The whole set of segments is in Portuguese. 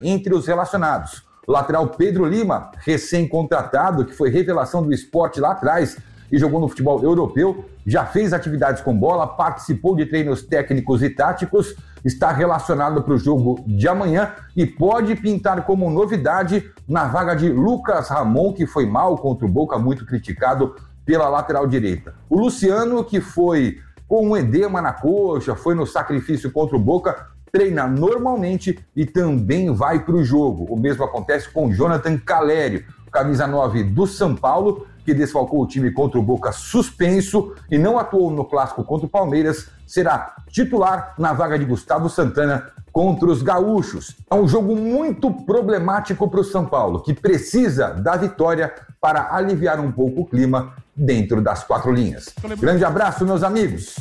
entre os relacionados. O lateral Pedro Lima, recém-contratado, que foi revelação do esporte lá atrás e jogou no futebol europeu, já fez atividades com bola, participou de treinos técnicos e táticos, está relacionado para o jogo de amanhã e pode pintar como novidade na vaga de Lucas Ramon, que foi mal contra o Boca, muito criticado pela lateral direita. O Luciano, que foi com um edema na coxa, foi no sacrifício contra o Boca, treina normalmente e também vai para o jogo. O mesmo acontece com Jonathan Calério, camisa 9 do São Paulo, que desfalcou o time contra o Boca suspenso e não atuou no clássico contra o Palmeiras, será titular na vaga de Gustavo Santana contra os gaúchos. É um jogo muito problemático para o São Paulo, que precisa da vitória para aliviar um pouco o clima dentro das quatro linhas. Grande abraço, meus amigos.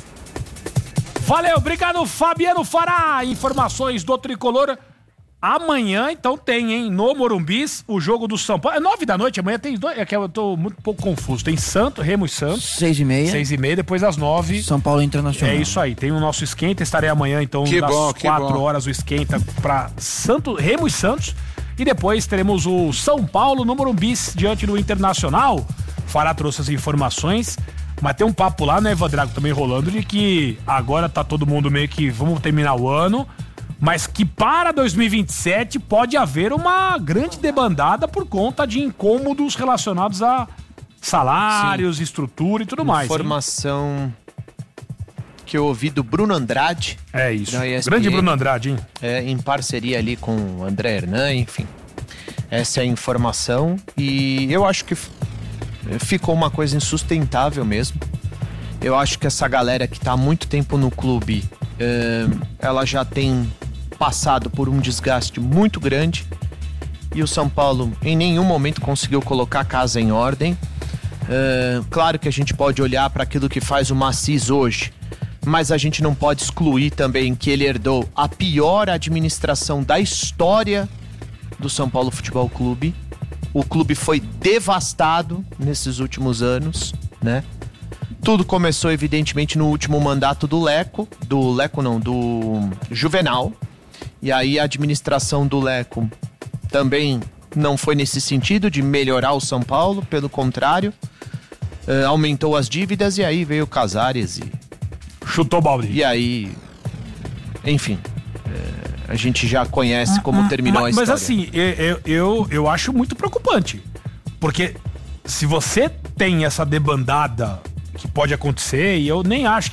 Valeu, obrigado, Fabiano Fará. Informações do Tricolor. Amanhã, então, tem, hein? No Morumbi, o jogo do São Paulo. É 9h, amanhã tem dois. É que eu tô muito pouco confuso. Tem Remo e Santos. 6h30. 6h30, depois das 9h. São Paulo Internacional. É isso aí. Tem o nosso esquenta. Estarei amanhã, então, das 4 horas o esquenta pra Remo e Santos. E depois teremos o São Paulo no Morumbi, diante do Internacional. Fará trouxe as informações. Mas tem um papo lá, né, Vadrago, também rolando, de que agora tá todo mundo meio que vamos terminar o ano, mas que para 2027 pode haver uma grande debandada por conta de incômodos relacionados a salários, sim, estrutura e tudo mais. Informação que eu ouvi do Bruno Andrade. É isso. Grande Bruno Andrade, hein? Em parceria ali com o André Hernan, enfim. Essa é a informação e eu acho que ficou uma coisa insustentável mesmo. Eu acho que essa galera que tá há muito tempo no clube, ela já tem passado por um desgaste muito grande e o São Paulo em nenhum momento conseguiu colocar a casa em ordem. Claro que a gente pode olhar para aquilo que faz o Maciz hoje, mas a gente não pode excluir também que ele herdou a pior administração da história do São Paulo Futebol Clube. O clube foi devastado nesses últimos anos, né? Tudo começou, evidentemente, no último mandato do Juvenal. E aí a administração do Leco também não foi nesse sentido de melhorar o São Paulo, pelo contrário, aumentou as dívidas e aí veio o Casares e... chutou o balde. E aí, enfim... a gente já conhece como terminou a história. Mas assim, eu acho muito preocupante. Porque se você tem essa debandada que pode acontecer, e eu nem acho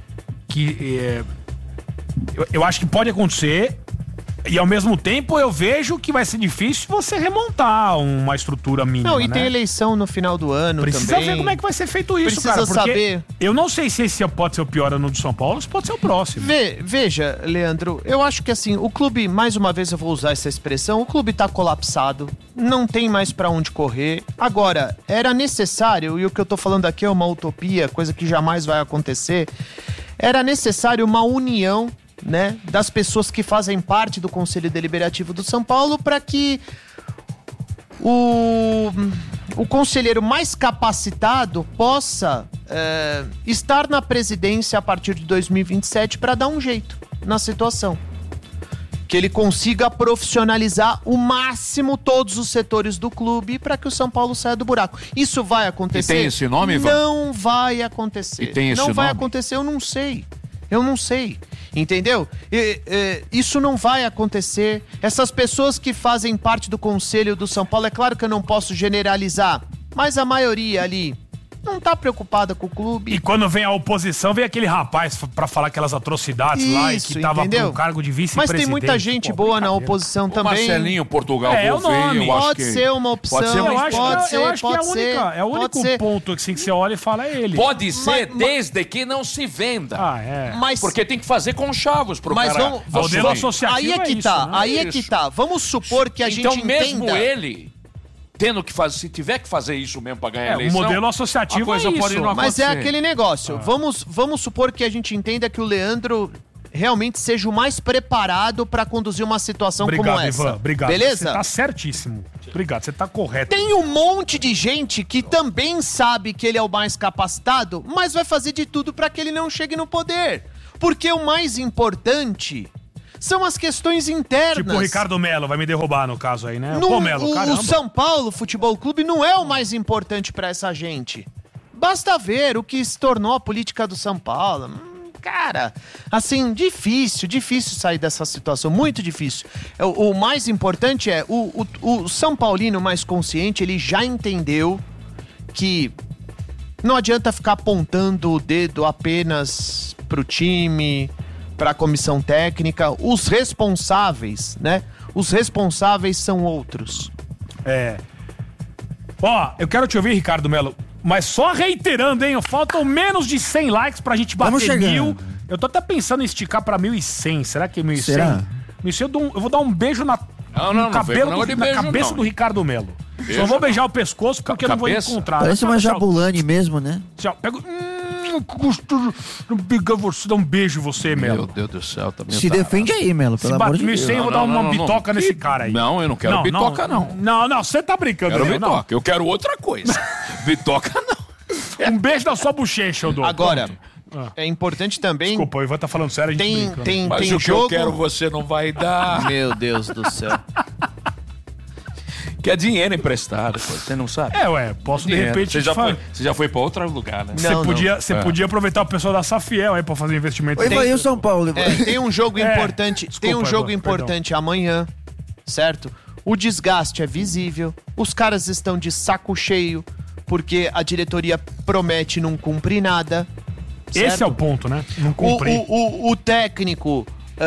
eu acho que pode acontecer, e ao mesmo tempo eu vejo que vai ser difícil você remontar uma estrutura mínima. Não, e tem eleição no final do ano também. Precisa ver como é que vai ser feito isso, cara. Precisa saber. Eu não sei se esse pode ser o pior ano do São Paulo, ou se pode ser o próximo. Veja, Leandro, eu acho que assim, o clube, mais uma vez eu vou usar essa expressão, o clube tá colapsado, não tem mais pra onde correr. Agora, era necessário, e o que eu tô falando aqui é uma utopia, coisa que jamais vai acontecer, era necessário uma união, né, das pessoas que fazem parte do Conselho Deliberativo do São Paulo para que o conselheiro mais capacitado possa estar na presidência a partir de 2027 para dar um jeito na situação. Que ele consiga profissionalizar o máximo todos os setores do clube para que o São Paulo saia do buraco. Isso vai acontecer? E tem esse nome, Ivan? Não vai acontecer. E tem esse nome? Não vai acontecer, eu não sei. Entendeu? Isso não vai acontecer. Essas pessoas que fazem parte do Conselho do São Paulo, é claro que eu não posso generalizar, mas a maioria ali não tá preocupada com o clube. E quando vem a oposição, vem aquele rapaz pra falar aquelas atrocidades lá e que tava com o cargo de vice-presidente. Mas tem muita gente boa na oposição também. Marcelinho Portugal é o nome. Pode ser uma opção. Eu acho que é o único ponto assim, que você olha e fala é ele. Pode ser, desde que não se venda. Porque tem que fazer conchavos pro cara. Modelo associativo aí é que tá, aí é que tá. Vamos supor que a gente entenda. Então mesmo ele... tendo que fazer, se tiver que fazer isso mesmo pra ganhar a eleição... O modelo associativo a coisa pode não mas acontecer. É aquele negócio. Vamos supor que a gente entenda que o Leandro realmente seja o mais preparado pra conduzir uma situação como essa. Ivan, obrigado. Beleza? Você tá certíssimo. Obrigado, você tá correto. Tem um monte de gente que também sabe que ele é o mais capacitado, mas vai fazer de tudo pra que ele não chegue no poder. Porque o mais importante... são as questões internas. Tipo o Ricardo Melo vai me derrubar no caso aí, né? Pô, Melo, o São Paulo Futebol Clube não é o mais importante pra essa gente. Basta ver o que se tornou a política do São Paulo. Cara, assim, difícil sair dessa situação, muito difícil. O mais importante é, o São Paulino mais consciente, ele já entendeu que não adianta ficar apontando o dedo apenas pro time, pra comissão técnica. Os responsáveis, né? Os responsáveis são outros. Eu quero te ouvir, Ricardo Melo. Mas só reiterando, hein? Faltam menos de 100 likes pra gente bater 1000. Eu tô até pensando em esticar pra 1.100. Será que é 1.100? Será? 1.100 eu vou dar um beijo na cabeça do Ricardo Melo. Beijo, só vou beijar o pescoço porque eu não vou encontrar. Parece uma Jabulani mesmo, né? Tchau. Pego... gostoso. Dá um beijo em você, Melo. Meu Deus do céu. Tá Se defende aí, Melo, pelo amor de Deus. 1.100 eu vou dar uma bitoca nesse cara aí. Não, eu não quero bitoca, não. Não, você tá brincando. Quero bitoca. Eu quero outra coisa. Bitoca, não. Um beijo na sua bochecha, eu dou. Agora, é importante também... Desculpa, eu vou estar falando sério, a gente tem Mas tem o jogo... que eu quero você não vai dar. Meu Deus do céu. Que é dinheiro emprestado, você não sabe? Posso dinheiro. De repente... Você já foi pra outro lugar, né? Você podia aproveitar o pessoal da Safiel aí pra fazer investimento. E o São Paulo? Tem um jogo importante, importante amanhã, certo? O desgaste é visível, os caras estão de saco cheio, porque a diretoria promete não cumprir nada. Certo? Esse é o ponto, né? Não cumprir. O técnico,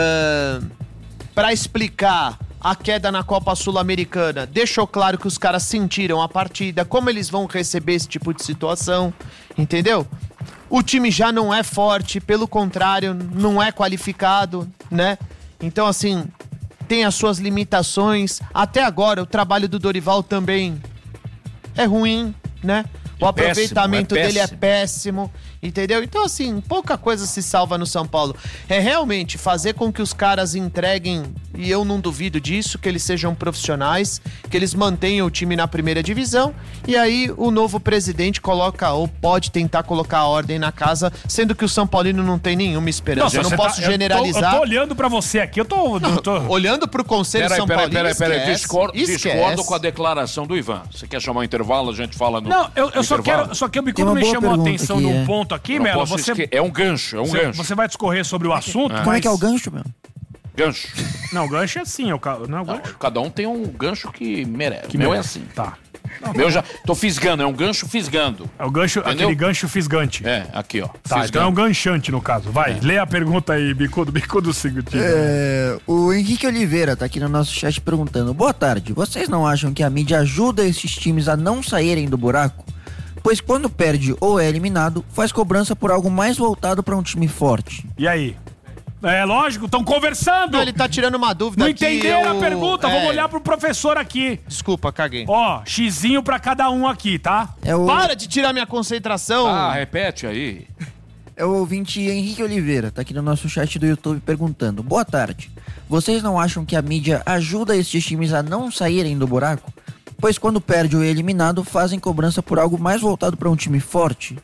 pra explicar a queda na Copa Sul-Americana, deixou claro que os caras sentiram a partida, como eles vão receber esse tipo de situação, entendeu? O time já não é forte, pelo contrário, não é qualificado, né? Então, assim, tem as suas limitações. Até agora, o trabalho do Dorival também é ruim, né? O aproveitamento dele é péssimo, entendeu? Então, assim, pouca coisa se salva no São Paulo. É realmente fazer com que os caras entreguem, e eu não duvido disso, que eles sejam profissionais, que eles mantenham o time na primeira divisão, e aí o novo presidente coloca, ou pode tentar colocar a ordem na casa, sendo que o São Paulino não tem nenhuma esperança. Eu não posso generalizar. Eu tô olhando pra você aqui, eu tô... Olhando pro Conselho São Paulino, peraí, discordo com a declaração do Ivan. Você quer chamar um intervalo, a gente fala no... Não, eu só que o Bicudo me chamou a atenção num ponto aqui, Melo. É um gancho, Você vai discorrer sobre o assunto, Como é que é o gancho, meu? Gancho. Não, gancho é assim, não é o gancho. Cada um tem um gancho que merece. O meu é assim. Tá. Meu já... Tô fisgando, é um gancho fisgando. É o gancho, aquele gancho fisgante. Aqui, ó. Tá, fisgando. Então é um ganchante no caso. Vai, lê a pergunta aí, Bicudo seguinte. O Henrique Oliveira tá aqui no nosso chat perguntando: boa tarde, vocês não acham que a mídia ajuda esses times a não saírem do buraco? Pois quando perde ou é eliminado, faz cobrança por algo mais voltado para um time forte. E aí? É lógico, estão conversando. Não, ele tá tirando uma dúvida aqui. Não entenderam a pergunta, vamos olhar pro professor aqui. Desculpa, caguei. Ó, xizinho pra cada um aqui, tá? Para de tirar minha concentração. Repete aí. É o ouvinte Henrique Oliveira, tá aqui no nosso chat do YouTube perguntando: boa tarde, vocês não acham que a mídia ajuda esses times a não saírem do buraco? Pois quando perde ou é eliminado, fazem cobrança por algo mais voltado para um time forte.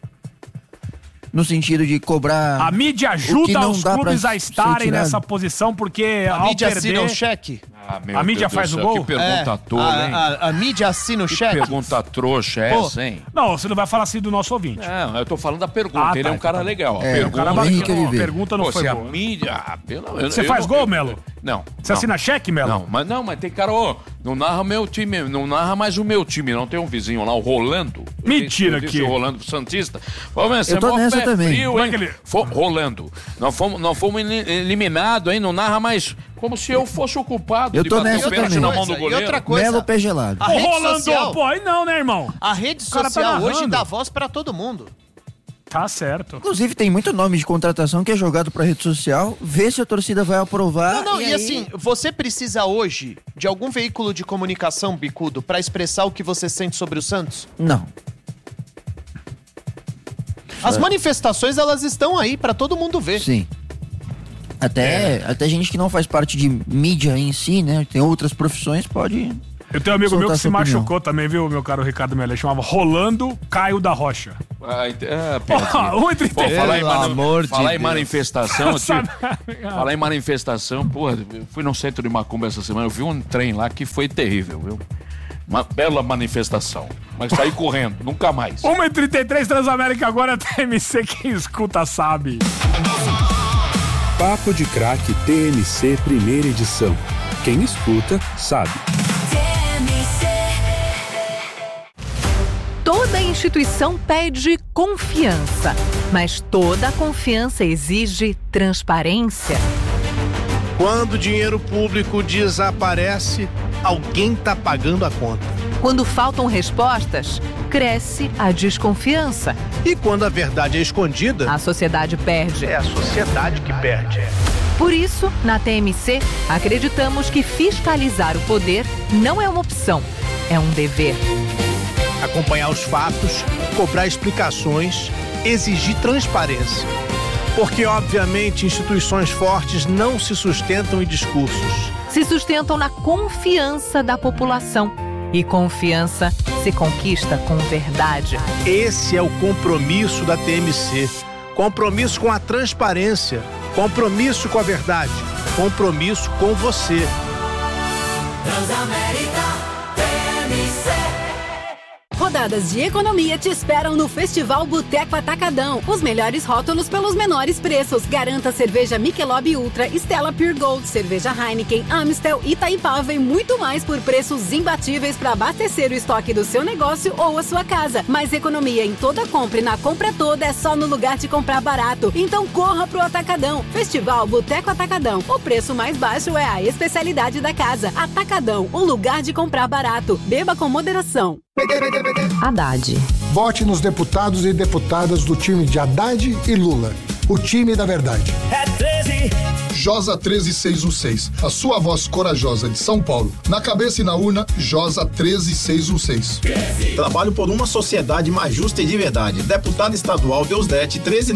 No sentido de cobrar... A mídia ajuda os clubes a estarem nessa posição, porque a mídia assina o cheque. A mídia faz o gol? Que pergunta tola, hein? A mídia assina o cheque. Que pergunta trouxa é essa, hein? Não, você não vai falar assim do nosso ouvinte. Não, eu tô falando da pergunta. Ele é um cara legal. A pergunta não foi boa. A mídia... Você faz gol, Melo? Não. Você assina cheque, Melo? Não, mas tem cara... Não narra meu time, não narra mais o meu time. Não tem um vizinho lá, o Rolando. Mentira que o Rolando Santista. Eu tô nessa também. Frio, Rolando. Nós fomos eliminados, hein? Não narra mais... Como se eu fosse o culpado de bater o pênalti na mão do goleiro. E outra coisa, Melo pé gelado. O Rolando, pô, aí não, né, irmão? A rede social hoje dá voz pra todo mundo. Tá certo. Inclusive, tem muito nome de contratação que é jogado pra rede social, vê se a torcida vai aprovar. Não, e assim, você precisa hoje de algum veículo de comunicação, Bicudo, pra expressar o que você sente sobre o Santos? Não. As manifestações, elas estão aí pra todo mundo ver. Sim. Até gente que não faz parte de mídia em si, né? Tem outras profissões, pode Eu tenho um amigo meu que se machucou também, viu, meu caro Ricardo Melé? Chamava Rolando Caio da Rocha. 1h33. Falar em manifestação, falar em manifestação, porra, eu fui no centro de Macumba essa semana, eu vi um trem lá que foi terrível, viu? Uma bela manifestação. Mas saí correndo, nunca mais. 1h33, Transamérica agora, TMC, quem escuta sabe. Papo de Craque TMC primeira edição. Quem escuta sabe. Toda instituição pede confiança, mas toda confiança exige transparência. Quando o dinheiro público desaparece, alguém está pagando a conta. Quando faltam respostas, cresce a desconfiança. E quando a verdade é escondida, a sociedade perde. É a sociedade que perde. Por isso, na TMC, acreditamos que fiscalizar o poder não é uma opção, é um dever. Acompanhar os fatos, cobrar explicações, exigir transparência. Porque, obviamente, instituições fortes não se sustentam em discursos. Se sustentam na confiança da população. E confiança se conquista com verdade. Esse é o compromisso da TMC. Compromisso com a transparência. Compromisso com a verdade. Compromisso com você. Transamérica TMC. Rodadas de economia te esperam no Festival Boteco Atacadão. Os melhores rótulos pelos menores preços. Garanta cerveja Michelob Ultra, Stella Pure Gold, cerveja Heineken, Amstel, Itaipava e muito mais por preços imbatíveis para abastecer o estoque do seu negócio ou a sua casa. Mais economia em toda compra e na compra toda é só no lugar de comprar barato. Então corra pro Atacadão. Festival Boteco Atacadão. O preço mais baixo é a especialidade da casa. Atacadão, o lugar de comprar barato. Beba com moderação. Haddad. Vote nos deputados e deputadas do time de Haddad e Lula. O time da verdade. É 13. Josa 13616. A sua voz corajosa de São Paulo. Na cabeça e na urna, Josa 13616. Trabalho por uma sociedade mais justa e de verdade. Deputado estadual Deusdete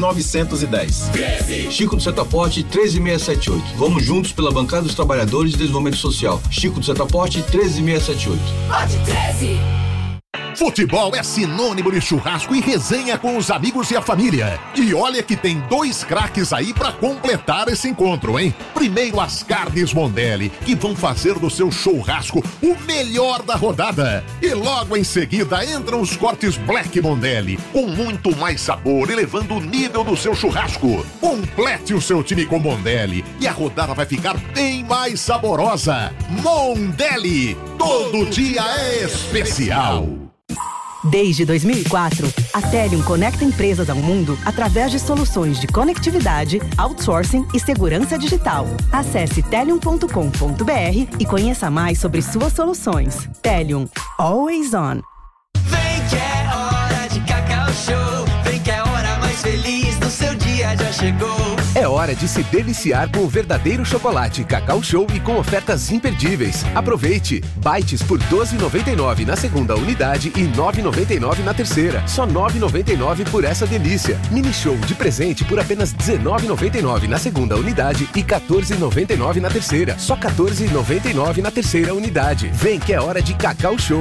13910. Chico do Setaporte 13678. Vamos juntos pela bancada dos trabalhadores de desenvolvimento social. Chico do Setaporte 13678. Vote 13. Futebol é sinônimo de churrasco e resenha com os amigos e a família. E olha que tem 2 craques aí pra completar esse encontro, hein? Primeiro as carnes Mondelli, que vão fazer do seu churrasco o melhor da rodada. E logo em seguida entram os cortes Black Mondelli, com muito mais sabor, elevando o nível do seu churrasco. Complete o seu time com Mondelli e a rodada vai ficar bem mais saborosa. Mondelli, todo dia é especial. Desde 2004, a Telium conecta empresas ao mundo através de soluções de conectividade, outsourcing e segurança digital. Acesse telium.com.br e conheça mais sobre suas soluções. Telium, always on. Vem que é hora de Cacau Show. Vem que é a hora mais feliz do seu dia já chegou. É hora de se deliciar com o verdadeiro chocolate Cacau Show e com ofertas imperdíveis. Aproveite! Bites por R$ 12,99 na segunda unidade e R$ 9,99 na terceira. Só R$ 9,99 por essa delícia. Mini Show de presente por apenas R$ 19,99 na segunda unidade e R$ 14,99 na terceira. Só R$ 14,99 na terceira unidade. Vem que é hora de Cacau Show.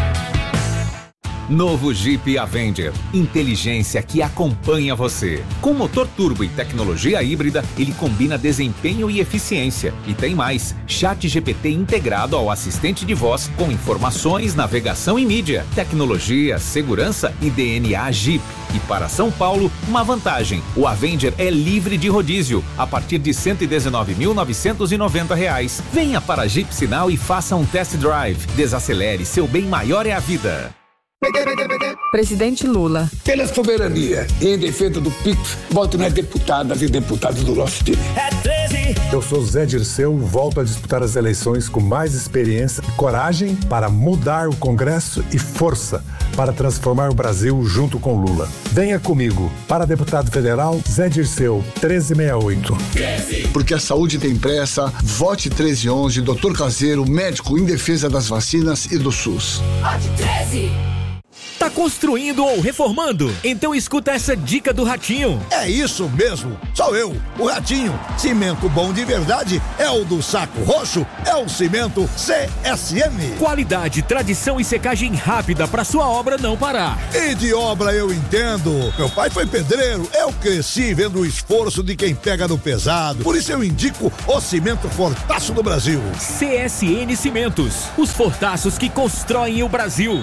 Novo Jeep Avenger. Inteligência que acompanha você. Com motor turbo e tecnologia híbrida, ele combina desempenho e eficiência. E tem mais, ChatGPT integrado ao assistente de voz com informações, navegação e mídia, tecnologia, segurança e DNA Jeep. E para São Paulo, uma vantagem. O Avenger é livre de rodízio, a partir de R$ 119.990. Venha para a Jeep Sinal e faça um test drive. Desacelere, seu bem maior é a vida. Presidente Lula. Pela soberania e em defesa do PIX, voto nas deputadas e deputados do nosso time. É 13. Eu sou Zé Dirceu, volto a disputar as eleições com mais experiência e coragem para mudar o Congresso e força para transformar o Brasil junto com Lula. Venha comigo. Para deputado federal, Zé Dirceu, 1368. 13. Porque a saúde tem pressa, vote 1311, Dr. Caseiro, médico em defesa das vacinas e do SUS. Vote 13. Tá construindo ou reformando? Então escuta essa dica do Ratinho. É isso mesmo, sou eu, o Ratinho. Cimento bom de verdade é o do Saco Roxo, é o cimento CSN. Qualidade, tradição e secagem rápida pra sua obra não parar. E de obra eu entendo. Meu pai foi pedreiro, eu cresci vendo o esforço de quem pega no pesado. Por isso eu indico o cimento Fortaço do Brasil. CSN Cimentos, os fortaços que constroem o Brasil.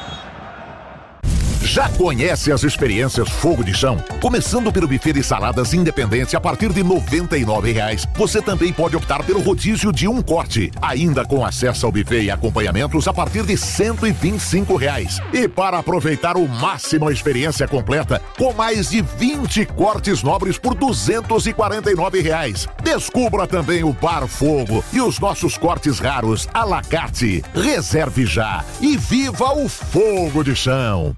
Já conhece as experiências Fogo de Chão? Começando pelo buffet de saladas independente a partir de R$ 99,00. Você também pode optar pelo rodízio de um corte, ainda com acesso ao buffet e acompanhamentos a partir de R$ 125,00. E para aproveitar o máximo a experiência completa, com mais de 20 cortes nobres por R$ 249,00. Descubra também o Bar Fogo e os nossos cortes raros à la carte. Reserve já e viva o Fogo de Chão!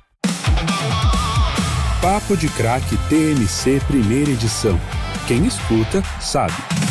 Papo de Craque TMC primeira edição. Quem escuta, sabe.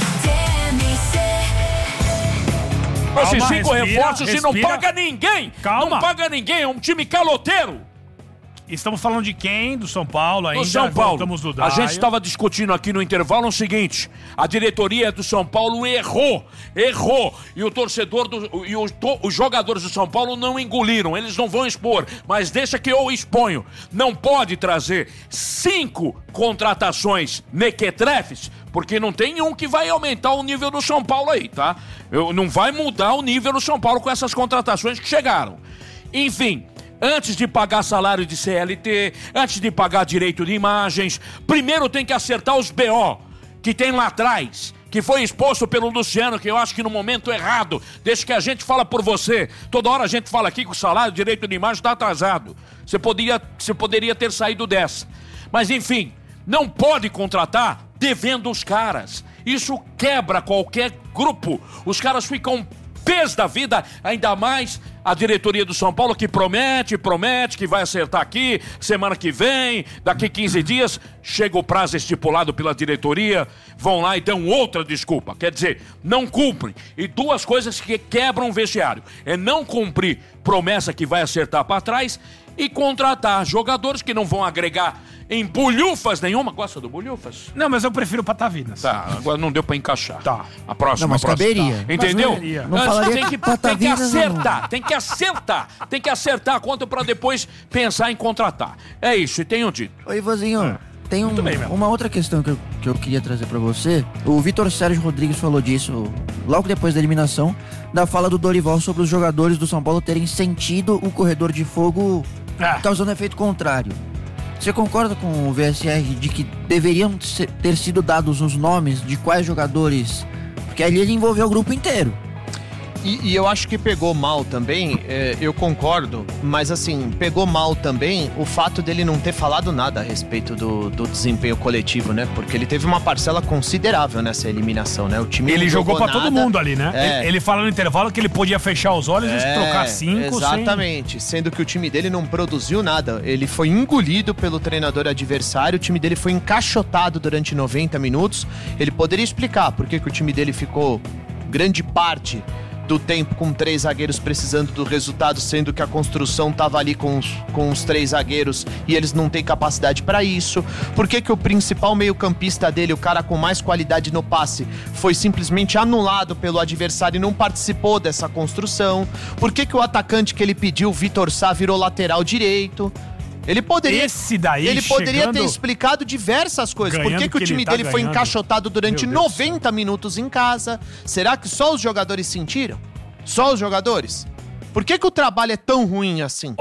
Esses 5 reforços e não paga ninguém. Calma. Não paga ninguém, é um time caloteiro. Estamos falando de quem? Do São Paulo ainda? Do São Paulo. Do a gente estava discutindo aqui no intervalo o seguinte: a diretoria do São Paulo errou. E o torcedor os jogadores do São Paulo não engoliram. Eles não vão expor, mas deixa que eu exponho. Não pode trazer 5 contratações mequetrefes, porque não tem um que vai aumentar o nível do São Paulo aí, tá? Não vai mudar o nível do São Paulo com essas contratações que chegaram. Enfim, antes de pagar salário de CLT, antes de pagar direito de imagens, primeiro tem que acertar os BO que tem lá atrás, que foi exposto pelo Luciano, que eu acho que no momento errado. Deixa que a gente fala por você. Toda hora a gente fala aqui que o salário, direito de imagem está atrasado. Você poderia ter saído dessa. Mas enfim, não pode contratar devendo os caras. Isso quebra qualquer grupo. Os caras ficam pés da vida, ainda mais a diretoria do São Paulo que promete que vai acertar aqui, semana que vem, daqui 15 dias, chega o prazo estipulado pela diretoria, vão lá e dão outra desculpa, quer dizer, não cumprem. E 2 coisas que quebram o vestiário, é não cumprir promessa que vai acertar para trás e contratar jogadores que não vão agregar em bulhufas nenhuma. Gosta do bulhufas? Não, mas eu prefiro Patavinas. Tá, agora não deu pra encaixar. Tá. A próxima, não, mas caberia. Tá. Entendeu? Não falaria tem que acertar a conta pra depois pensar em contratar. É isso, e tenho dito. Oi, Ivanzinho. Tem uma outra questão que eu queria trazer pra você. O Vitor Sérgio Rodrigues falou disso logo depois da eliminação, da fala do Dorival sobre os jogadores do São Paulo terem sentido o corredor de fogo causando efeito contrário. Você concorda com o VSR de que deveriam ter sido dados os nomes de quais jogadores? Porque ali ele envolveu o grupo inteiro. E eu acho que pegou mal também, eu concordo, mas assim, pegou mal também o fato dele não ter falado nada a respeito do desempenho coletivo, né? Porque ele teve uma parcela considerável nessa eliminação, né? O time ele jogou pra todo mundo ali, né? Ele fala no intervalo que ele podia fechar os olhos e trocar 5. Exatamente, sendo que o time dele não produziu nada. Ele foi engolido pelo treinador adversário, o time dele foi encaixotado durante 90 minutos. Ele poderia explicar por que o time dele ficou grande parte do tempo com 3 zagueiros precisando do resultado, sendo que a construção estava ali com os 3 zagueiros e eles não têm capacidade para isso. Por que o principal meio-campista dele, o cara com mais qualidade no passe, foi simplesmente anulado pelo adversário e não participou dessa construção? Por que o atacante que ele pediu, o Vitor Sá, virou lateral direito? Ele poderia ter explicado diversas coisas. Por que o time dele foi encaixotado durante 90 minutos em casa? Será que só os jogadores sentiram? Só os jogadores? Por que o trabalho é tão ruim assim?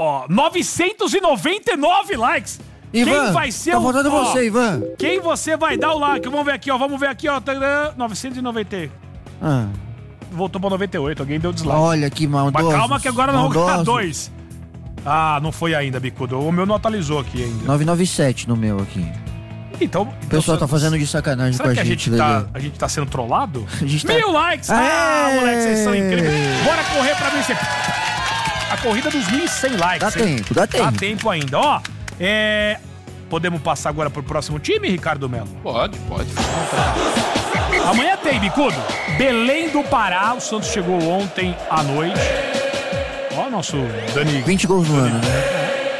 999 likes. Ivan, quem vai ser tá votando você, Ivan. Quem você vai dar o like? Vamos ver aqui, ó. 990. Voltou pra 98, alguém deu dislike. Olha que maldoso. Mas calma que agora não vou ganhar 2. Não foi ainda, Bicudo. O meu não atualizou aqui ainda. 997 no meu aqui. Então, o pessoal tá fazendo de sacanagem com a gente. Será que a gente tá sendo trollado? 1000 likes! Moleque, vocês são incríveis. Bora correr pra 1.100. A corrida dos 1.100 likes. Dá tempo. Dá tempo ainda. Podemos passar agora pro próximo time, Ricardo Melo? Pode. Amanhã tem, Bicudo. Belém do Pará. O Santos chegou ontem à noite. Nosso Dani... 20 gols no ano, né?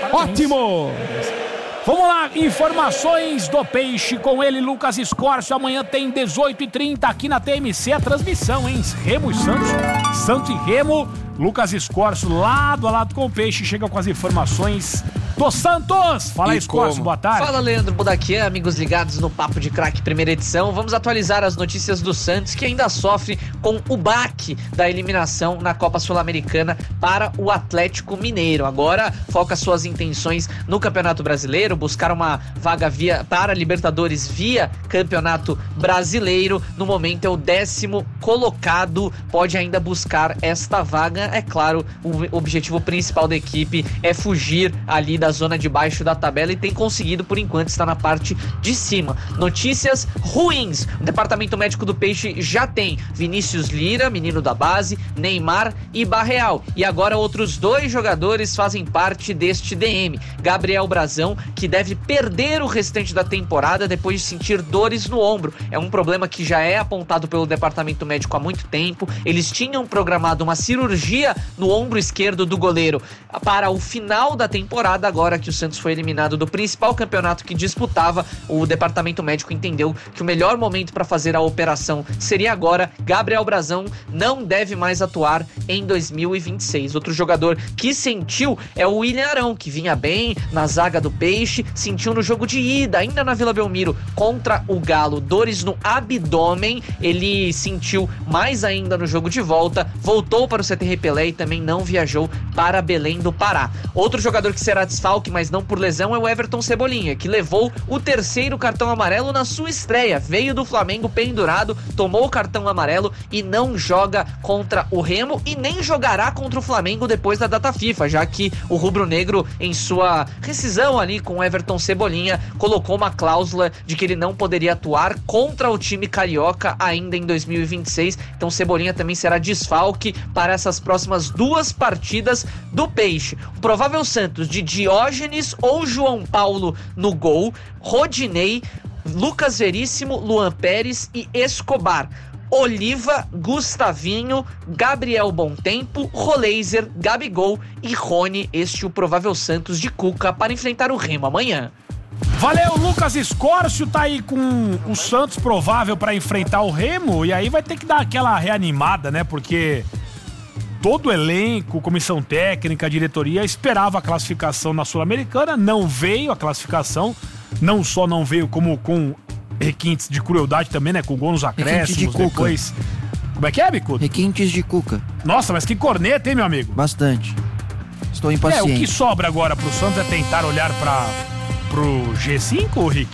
Ótimo! Vamos lá, informações do Peixe com ele, Lucas Escorcio. Amanhã tem 18h30 aqui na TMC a transmissão, hein? Remo e Santos, Santos e Remo. Lucas Escorcio lado a lado com o Peixe, chega com as informações do Santos. Fala aí, Escorcio, boa tarde. Fala, Leandro Budaquian, amigos ligados no Papo de Craque, primeira edição. Vamos atualizar as notícias do Santos, que ainda sofre com o baque da eliminação na Copa Sul-Americana para o Atlético Mineiro. Agora foca suas intenções no Campeonato Brasileiro, buscar uma vaga para Libertadores via Campeonato Brasileiro. No momento é o 10º colocado, pode ainda buscar esta vaga. É claro, o objetivo principal da equipe é fugir ali da zona de baixo da tabela e tem conseguido, por enquanto, estar na parte de cima. Notícias ruins: o departamento médico do Peixe já tem Vinícius Lira, menino da base, Neymar e Barreal. E agora outros 2 jogadores fazem parte deste DM. Gabriel Brazão, que deve perder o restante da temporada depois de sentir dores no ombro. É um problema que já é apontado pelo departamento médico há muito tempo. Eles tinham programado uma cirurgia no ombro esquerdo do goleiro para o final da temporada. Agora que o Santos foi eliminado do principal campeonato que disputava, o departamento médico entendeu que o melhor momento para fazer a operação seria agora. Gabriel Brazão não deve mais atuar em 2026. Outro jogador que sentiu é o William Arão, que vinha bem na zaga do Peixe, sentiu no jogo de ida, ainda na Vila Belmiro, contra o Galo, dores no abdômen. Ele sentiu mais ainda no jogo de volta, voltou para o CTR Pelé e também não viajou para Belém do Pará. Outro jogador que será desfalque, mas não por lesão, é o Everton Cebolinha, que levou o 3º cartão amarelo na sua estreia. Veio do Flamengo pendurado, tomou o cartão amarelo e não joga contra o Remo e nem jogará contra o Flamengo depois da data FIFA, já que o rubro-negro, em sua rescisão ali com o Everton Cebolinha, colocou uma cláusula de que ele não poderia atuar contra o time carioca ainda em 2026. Então Cebolinha também será desfalque para essas próximas 2 partidas do Peixe. O provável Santos de Diógenes ou João Paulo no gol, Rodinei, Lucas Veríssimo, Luan Pérez e Escobar. Oliva, Gustavinho, Gabriel Bontempo, Roleiser, Gabigol e Rony. Este é o provável Santos de Cuca para enfrentar o Remo amanhã. Valeu, Lucas Escorcio tá aí com o Santos provável para enfrentar o Remo, e aí vai ter que dar aquela reanimada, né? Porque todo o elenco, comissão técnica, diretoria esperava a classificação na Sul-Americana, não veio a classificação, não só não veio como com requintes de crueldade também, né? Com gol nos acréscimos, depois... Como é que é, Bicudo? Requintes de Cuca. Nossa, mas que corneta, hein, meu amigo? Bastante. Estou impaciente. O que sobra agora pro Santos é tentar olhar pro G5, Rick?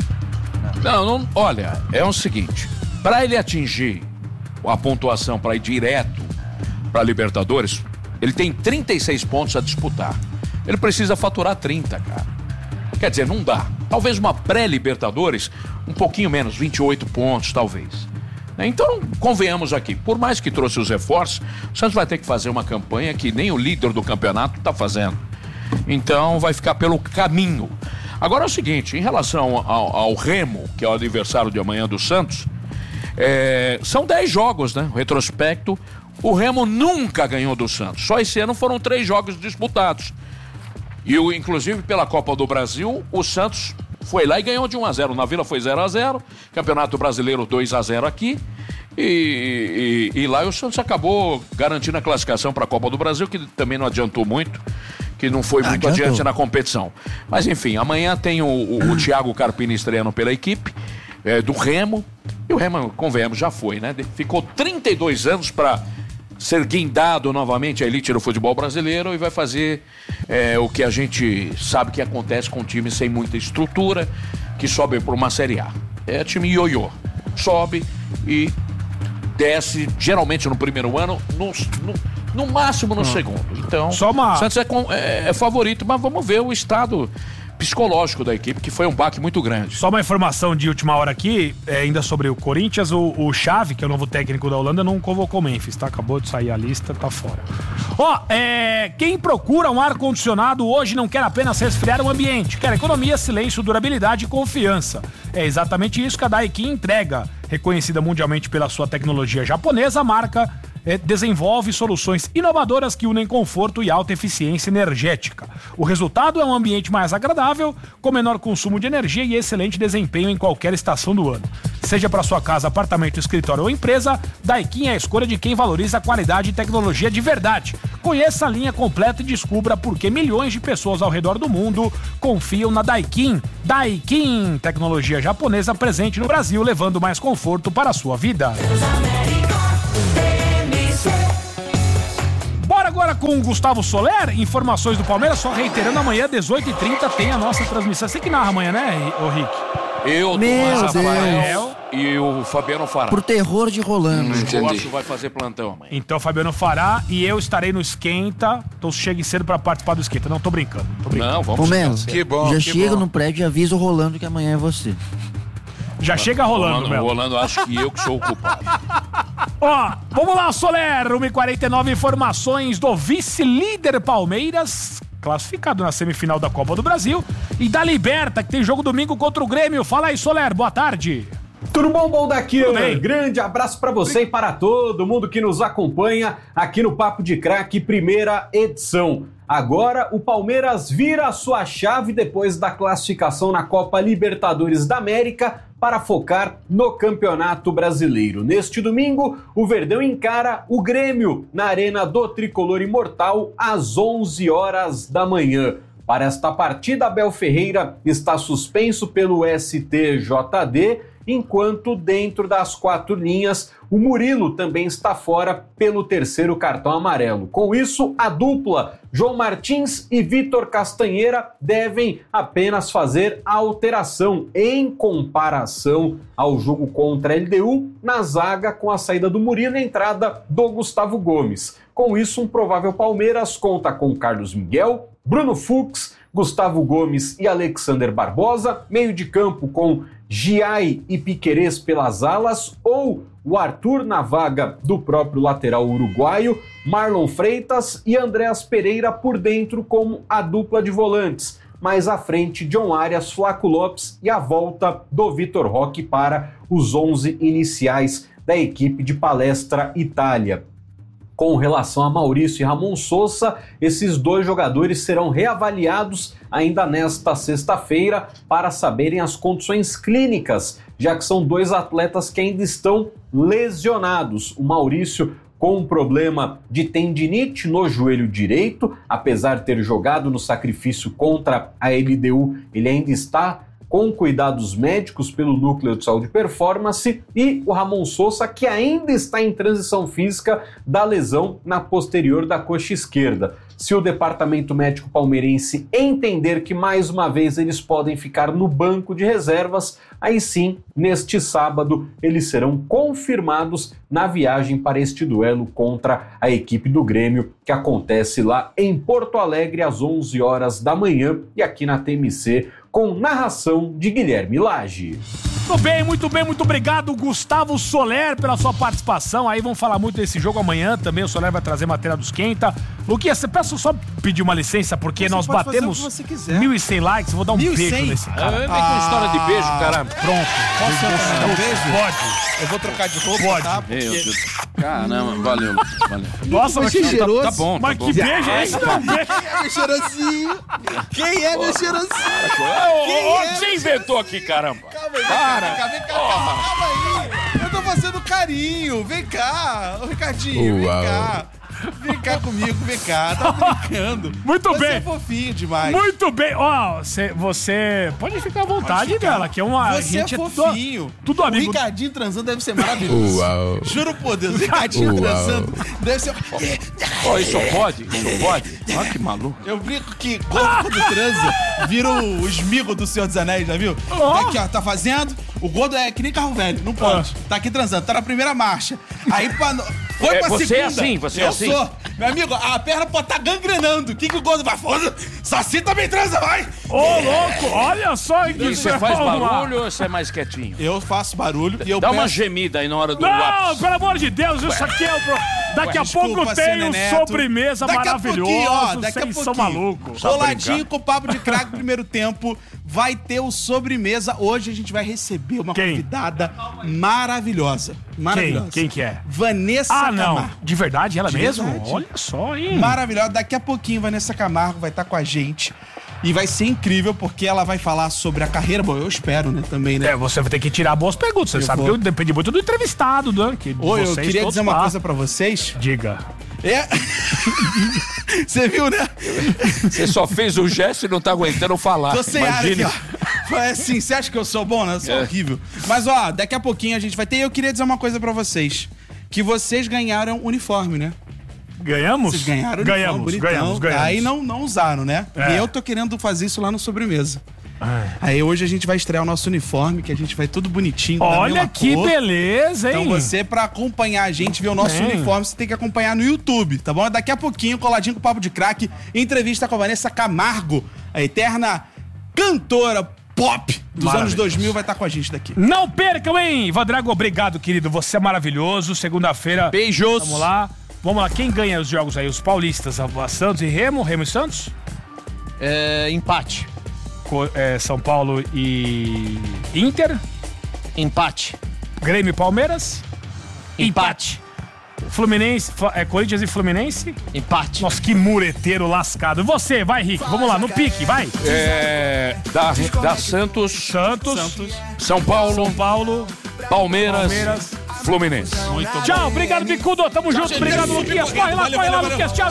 Não, olha, é o seguinte, para ele atingir a pontuação para ir direto para Libertadores, ele tem 36 pontos a disputar. Ele precisa faturar 30, cara. Quer dizer, não dá. Talvez uma pré-Libertadores, um pouquinho menos, 28 pontos, talvez. Então, convenhamos aqui, por mais que trouxe os reforços, o Santos vai ter que fazer uma campanha que nem o líder do campeonato está fazendo. Então, vai ficar pelo caminho. Agora é o seguinte, em relação ao Remo, que é o adversário de amanhã do Santos, são 10 jogos, né? O retrospecto, o Remo nunca ganhou do Santos. Só esse ano foram 3 jogos disputados. E, inclusive, pela Copa do Brasil, o Santos foi lá e ganhou de 1-0. Na Vila foi 0-0, Campeonato Brasileiro 2-0 aqui. E lá o Santos acabou garantindo a classificação para a Copa do Brasil, que também não adiantou muito, que não foi muito adiante na competição. Mas, enfim, amanhã tem o Thiago Carpini estreando pela equipe do Remo. E o Remo, convenhamos, já foi, né? Ficou 32 anos para ser guindado novamente à elite do futebol brasileiro e vai fazer o que a gente sabe que acontece com times sem muita estrutura, que sobe por uma Série A. É time ioiô. Sobe e desce, geralmente no primeiro ano, no máximo no segundo. Então, o Santos é favorito, mas vamos ver o estado psicológico da equipe, que foi um baque muito grande. Só uma informação de última hora aqui, ainda sobre o Corinthians, o Xavi, que é o novo técnico da Holanda, não convocou o Memphis, tá? Acabou de sair a lista, tá fora. Quem procura um ar-condicionado hoje não quer apenas resfriar o ambiente, quer economia, silêncio, durabilidade e confiança. É exatamente isso que a Daikin entrega. Reconhecida mundialmente pela sua tecnologia japonesa, a marca desenvolve soluções inovadoras que unem conforto e alta eficiência energética. O resultado é um ambiente mais agradável, com menor consumo de energia e excelente desempenho em qualquer estação do ano. Seja para sua casa, apartamento, escritório ou empresa, Daikin é a escolha de quem valoriza a qualidade e tecnologia de verdade. Conheça a linha completa e descubra por que milhões de pessoas ao redor do mundo confiam na Daikin. Daikin, tecnologia japonesa presente no Brasil, levando mais conforto para a sua vida. Bora agora com o Gustavo Soler, informações do Palmeiras, só reiterando, amanhã, 18h30, tem a nossa transmissão. Você que narra amanhã, né, ô Rick? Eu, Tomás Rafael e o Fabiano Fará. Pro terror de Rolando. O Watson vai fazer plantão amanhã. Então, Fabiano Fará e eu estarei no Esquenta. Então, chegue cedo pra participar do Esquenta. Não, tô brincando. Não, vamos Melo, que bom. Já chega no prédio e avisa o Rolando que amanhã é você. Já chega rolando, Melo. Rolando, acho que eu que sou o culpado. Ó, vamos lá, Soler. 1h49, informações do vice-líder Palmeiras, classificado na semifinal da Copa do Brasil, e da Liberta, que tem jogo domingo contra o Grêmio. Fala aí, Soler, boa tarde. Tudo bom daqui? Grande abraço para você e para todo mundo que nos acompanha aqui no Papo de Craque, primeira edição. Agora o Palmeiras vira a sua chave depois da classificação na Copa Libertadores da América para focar no Campeonato Brasileiro. Neste domingo, o Verdão encara o Grêmio na Arena do Tricolor Imortal às 11 horas da manhã. Para esta partida, Abel Ferreira está suspenso pelo STJD, enquanto dentro das quatro linhas, o Murilo também está fora pelo terceiro cartão amarelo. Com isso, a dupla João Martins e Vitor Castanheira devem apenas fazer a alteração em comparação ao jogo contra a LDU na zaga, com a saída do Murilo e a entrada do Gustavo Gomes. Com isso, um provável Palmeiras conta com Carlos Miguel, Bruno Fux, Gustavo Gomes e Alexander Barbosa, meio de campo com Giai e Piquerez pelas alas, ou o Arthur na vaga do próprio lateral uruguaio, Marlon Freitas e Andréas Pereira por dentro como a dupla de volantes. Mais à frente, John Arias, Flaco Lopes e a volta do Vitor Roque para os 11 iniciais da equipe de Palestra Itália. Com relação a Maurício e Ramon Sousa, esses dois jogadores serão reavaliados ainda nesta sexta-feira para saberem as condições clínicas, já que são dois atletas que ainda estão lesionados. O Maurício com um problema de tendinite no joelho direito, apesar de ter jogado no sacrifício contra a LDU, ele ainda está com cuidados médicos pelo Núcleo de Saúde e Performance, e o Ramon Sousa, que ainda está em transição física da lesão na posterior da coxa esquerda. Se o departamento médico palmeirense entender que mais uma vez eles podem ficar no banco de reservas, aí sim, neste sábado, eles serão confirmados na viagem para este duelo contra a equipe do Grêmio, que acontece lá em Porto Alegre às 11 horas da manhã e aqui na TMC, com narração de Guilherme Lage. Muito bem, muito obrigado, Gustavo Soler, pela sua participação. Aí vamos falar muito desse jogo amanhã também. O Soler vai trazer matéria do Esquenta. Luquinhas, você peço só pedir uma licença, porque nós batemos 1.100 likes. Vou dar um beijo nesse cara. Vem com história de beijo, caramba. Pronto. Posso dar um beijo? Pode. Eu vou trocar de roupa, Pode. tá? Meu Deus. Caramba, valeu. Nossa, mas que cheiroso. Tá bom. Mas que beijo é esse? Meu cheirosinho. Quem é meu cheirosinho? Você inventou aqui, caramba. Calma aí. Eu tô fazendo carinho. Vem cá. Ô, Ricardinho, vem cá. Vem cá comigo, vem cá. Tá brincando. Muito bem. Você é fofinho demais. Muito bem. Ó, você pode ficar à vontade, Bela, que é uma... Você é fofinho. Tudo amigo. O Ricardinho transando deve ser maravilhoso. Uau. Juro por Deus, o Ricardinho transando deve ser... Ó, isso pode? Isso pode? Olha que maluco. Eu brinco que quando transa, vira o esmigo do Senhor dos Anéis, já viu? Tá aqui, ó, tá fazendo. O gordo é que nem carro velho, não pode. Tá aqui transando, tá na primeira marcha. Aí foi pra você segunda. É assim, você é assim. Eu sou. Meu amigo, a perna pode estar gangrenando. O que o gordo vai fazer? Saci também transa, vai! Ô, louco, olha só que você faz barulho ou você é mais quietinho? Eu faço barulho e eu Dá uma gemida aí na hora do lápis. Não, pelo amor de Deus, isso aqui é o... Daqui a pouco tem um sobremesa maravilhoso, vocês são malucos. Roladinho com o Papo de Craque, primeiro tempo, vai ter o sobremesa. Hoje a gente vai receber uma convidada maravilhosa. Maravilhosa. Quem que é? Vanessa Camargo. Não, de verdade, ela mesmo? Verdade. Olha só, hein? Maravilhosa. Daqui a pouquinho, Vanessa Camargo vai estar com a gente. E vai ser incrível, porque ela vai falar sobre a carreira. Bom, eu espero, né, também, né? Você vai ter que tirar boas perguntas. Você sabe que eu depende muito do entrevistado, Dan. Eu queria dizer uma coisa pra vocês. Diga. Você viu, né? Você só fez o gesto e não tá aguentando falar. Tô sem ar aqui, ó. Foi assim, você acha que eu sou bom, né? Eu sou horrível. Mas, ó, daqui a pouquinho a gente vai ter... E eu queria dizer uma coisa pra vocês. Que vocês ganharam uniforme, né? Ganhamos? Vocês ganharam ganhamos. Aí não usaram, né? E eu tô querendo fazer isso lá no sobremesa. Aí hoje a gente vai estrear o nosso uniforme, que a gente vai tudo bonitinho. Olha que beleza, hein? Então você, pra acompanhar a gente, ver o nosso uniforme, você tem que acompanhar no YouTube, tá bom? Daqui a pouquinho, coladinho com o Papo de Craque, entrevista com a Vanessa Camargo, a eterna cantora pop dos anos 2000, vai estar com a gente daqui. Não percam, hein? Vandrago, obrigado, querido. Você é maravilhoso. Segunda-feira. Beijos. Vamos lá. Quem ganha os jogos aí? Os paulistas, a Santos e Remo e Santos? Empate. São Paulo e Inter? Empate. Grêmio e Palmeiras? Empate. Fluminense, Corinthians e Fluminense? Empate. Nossa, que mureteiro lascado. Você, vai, Rick. Vamos lá, no pique, vai. Da Santos. São Paulo. Palmeiras. Fluminense. Tchau, obrigado, Bicudo. Tamo junto. Obrigado, Luquinhas. Corre lá, Luquinhas. Tchau.